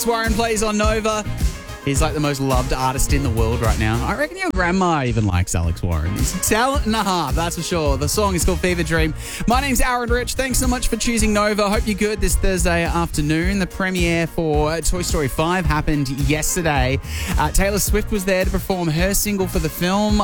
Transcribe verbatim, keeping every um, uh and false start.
Warren plays on Nova. He's like the most loved artist in the world right now. I reckon your grandma even likes Alex Warren. He's a talent and a half, that's for sure. The song is called Fever Dream. My name's Aaron Rich. Thanks so much for choosing Nova. Hope you're good this Thursday afternoon. The premiere for Toy Story five happened yesterday. Uh, Taylor Swift was there to perform her single for the film.